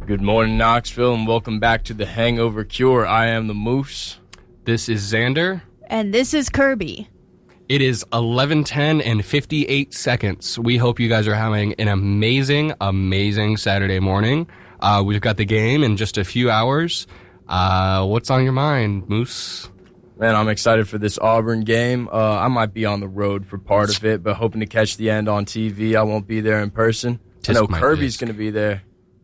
Good morning, Knoxville, and welcome back to the Hangover Cure. I am the Moose. This is Xander. And this is Kirby. It is 11:10 and 58 seconds. We hope you guys are having an amazing, amazing Saturday morning. We've got the game in just a few hours. What's on your mind, Moose? Man, I'm excited for this Auburn game. I might be on the road for part of it, but hoping to catch the end on TV. I won't be there in person. I know Kirby's going to be there.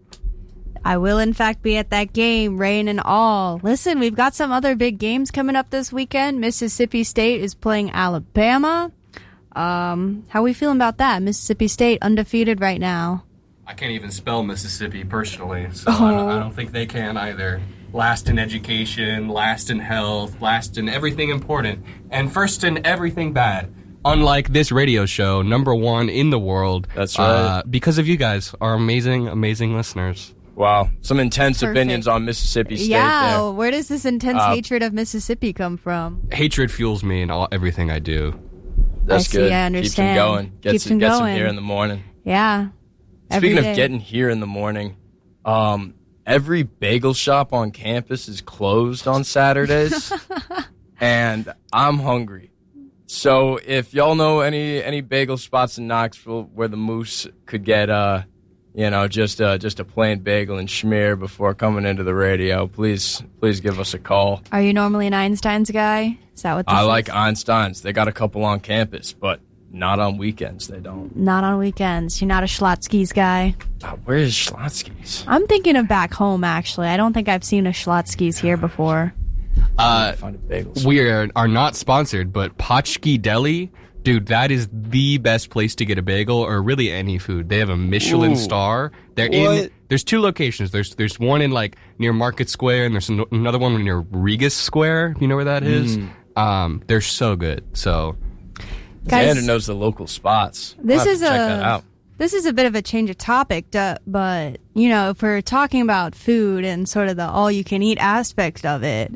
I will, in fact, be at that game, rain and all. Listen, we've got some other big games coming up this weekend. Mississippi State is playing Alabama. How are we feeling about that? Mississippi State undefeated right now. I can't even spell Mississippi personally, so I don't think they can either. Last in education, last in health, last in everything important, and first in everything bad. Unlike this radio show, number one in the world. That's right. Because of you guys, our amazing, amazing listeners. Wow, some intense opinions on Mississippi State there. Where does this intense hatred of Mississippi come from? Hatred fuels me in everything I do. That's good. I understand. Keeps him going. Gets him here in the morning. Yeah. Speaking of getting here in the morning, every bagel shop on campus is closed on Saturdays, and I'm hungry. So if y'all know any bagel spots in Knoxville where the Moose could get just a plain bagel and schmear before coming into the radio, please give us a call. Are you normally an Einstein's guy? Is that what this I is? like Einstein's. They got a couple on campus, but not on weekends. They don't. Not on weekends. You're not a Schlotzsky's guy. Where is Schlotzsky's? I'm thinking of back home, actually. I don't think I've seen a Schlotzsky's here before. We are not sponsored, but Potchki Deli, dude, that is the best place to get a bagel or really any food. They have a Michelin star. There's two locations. There's one in near Market Square, and there's another one near Regas Square. You know where that is? They're so good. So, guys, Xander knows the local spots. This is check that out. This is a bit of a change of topic, but if we're talking about food and sort of the all-you-can-eat aspect of it.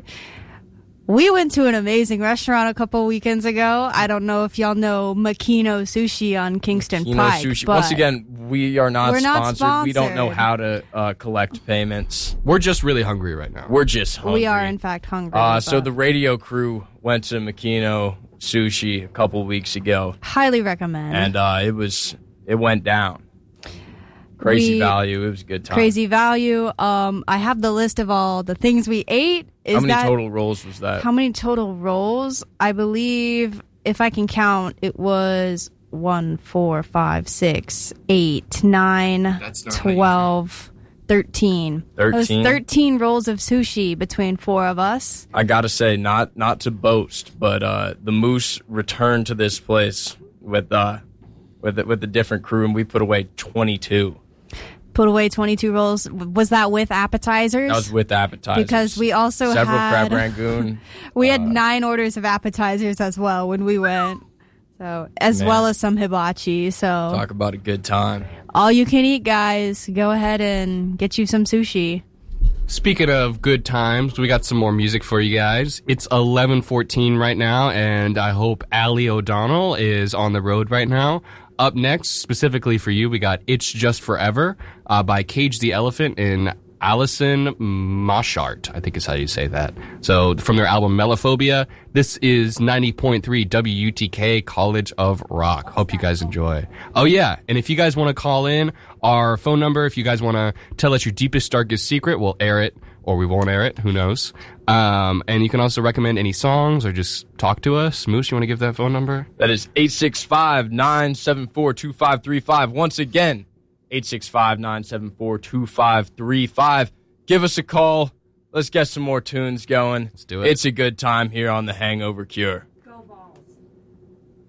We went to an amazing restaurant a couple weekends ago. I don't know if y'all know Makino Sushi on Kingston Pike. Sushi. Once again, we are not sponsored. We don't know how to collect payments. We're just really hungry right now. We're just hungry. We are, in fact, hungry. So the radio crew went to Makino Sushi a couple weeks ago. Highly recommend. And it went down. Crazy value. It was a good time. Crazy value. I have the list of all the things we ate. How many total rolls was that? How many total rolls? I believe, if I can count, it was 1, 4, 5, 6, 8, 9, 12, 13. 13? It was 13 rolls of sushi between four of us. I gotta say, not to boast, but the Moose returned to this place with a different crew, and we put away 22. Put away 22 rolls. Was that with appetizers? That was with appetizers. Because we also several had crab rangoon. We had 9 orders of appetizers as well when we went. So well as some hibachi. So talk about a good time. All you can eat, guys. Go ahead and get you some sushi. Speaking of good times, we got some more music for you guys. It's 11:14 right now, and I hope Allie O'Donnell is on the road right now. Up next, specifically for you, we got It's Just Forever by Cage the Elephant and Allison Moshart, I think is how you say that. So from their album Melophobia, this is 90.3 WUTK College of Rock. Hope you guys enjoy. Oh yeah, and if you guys want to call in, our phone number, if you guys want to tell us your deepest, darkest secret, we'll air it, or we won't air it, who knows. And you can also recommend any songs or just talk to us. Moose, you want to give that phone number? That is 865-974-2535. Once again, 865-974-2535. Give us a call. Let's get some more tunes going. Let's do it. It's a good time here on The Hangover Cure.